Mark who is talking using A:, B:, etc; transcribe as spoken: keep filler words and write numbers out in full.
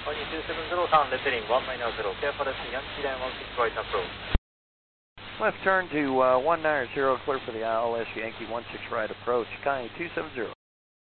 A: Pony two seven zero, turn left heading one nine zero, careful left Yankee line one six right approach.
B: Left turn to uh, one nine zero, clear for the I L S Yankee one six right approach, Connie two seven zero.